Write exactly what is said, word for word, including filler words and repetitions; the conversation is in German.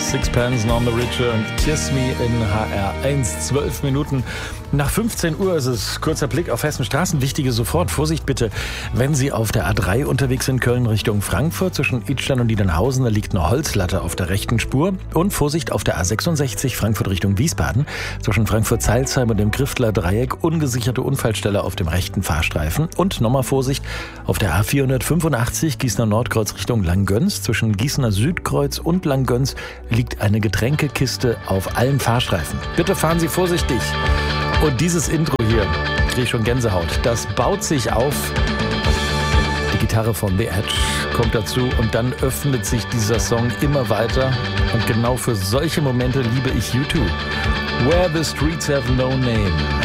Sixpence None the Richer und Kiss Me in H R eins. Zwölf Minuten nach fünfzehn Uhr ist es. Kurzer Blick auf Hessen Straßen. Wichtige sofort. Vorsicht bitte, wenn Sie auf der A drei unterwegs sind, Köln Richtung Frankfurt. Zwischen Idstein und Niedernhausen, da liegt eine Holzlatte auf der rechten Spur. Und Vorsicht auf der A sechsundsechzig, Frankfurt Richtung Wiesbaden. Zwischen Frankfurt-Zeilsheim und dem Griftler Dreieck, ungesicherte Unfallstelle auf dem rechten Fahrstreifen. Und nochmal Vorsicht auf der A vierhundertfünfundachtzig, Gießener Nordkreuz Richtung Langgöns. Zwischen Gießener Südkreuz und Langgöns liegt eine Getränkekiste auf allen Fahrstreifen. Bitte fahren Sie vorsichtig. Und dieses Intro hier, kriege ich schon Gänsehaut, das baut sich auf. Die Gitarre von The Edge kommt dazu und dann öffnet sich dieser Song immer weiter. Und genau für solche Momente liebe ich U zwei. Where the Streets Have No Name.